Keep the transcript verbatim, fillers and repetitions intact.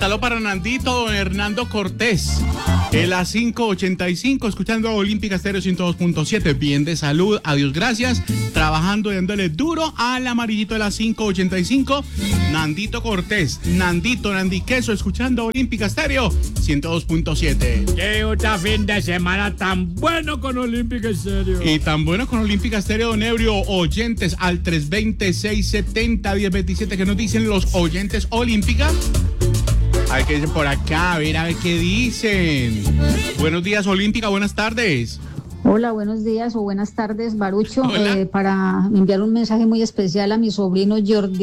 Saludos para Nandito, don Hernando Cortés. En las cinco ochenta y cinco, escuchando a Olímpica Estéreo ciento dos punto siete. Bien de salud, adiós, gracias. Trabajando y dándole duro al amarillito de las cinco ochenta y cinco. Nandito Cortés, Nandito, Nandi Queso, escuchando Olímpica Estéreo ciento dos punto siete. ¡Qué otra fin de semana tan bueno con Olímpica Estéreo! Y tan bueno con Olímpica Estéreo, don Ebrio. Oyentes al tres dos cero, seis siete cero, uno cero dos siete, que nos dicen los oyentes Olímpica. A ver qué dicen por acá, a ver, a ver qué dicen. Buenos días, Olímpica, buenas tardes. Hola, buenos días o buenas tardes, Barucho. Eh, para enviar un mensaje muy especial a mi sobrino Jordi.